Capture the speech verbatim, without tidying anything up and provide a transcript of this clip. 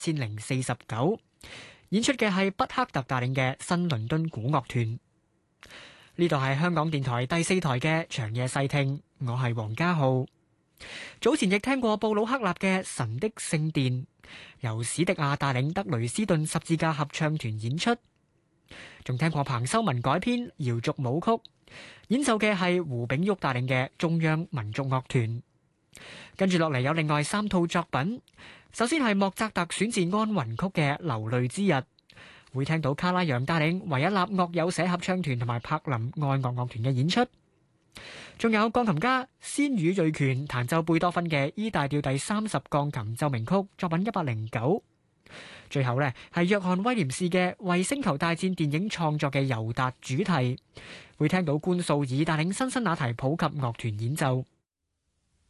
千零四十九。演出嘅係畢克特帶領嘅新倫敦古樂團。呢度係香港電台第四台嘅長夜細聽，我係黃家浩。早前亦聽過布魯克納嘅《神的聖殿》，由史迪亞帶領德雷斯頓十字架合唱團演出。仲聽過彭修文改編瑤族舞曲，演奏嘅係胡炳旭帶領嘅中央民族樂團。跟住落嚟有另外三套作品，首先係莫扎特選自安魂曲嘅《流淚之日》，會聽到卡拉揚帶領維也納樂友社合唱團同埋柏林愛樂樂團嘅演出。仲有鋼琴家仙羽瑞權彈奏貝多芬嘅 E 大調第三十鋼琴奏鳴曲作品一百零九。最後呢係約翰威廉士嘅為星球大戰電影創作嘅尤達主題，會聽到官素爾帶領辛辛那提普及樂團演奏。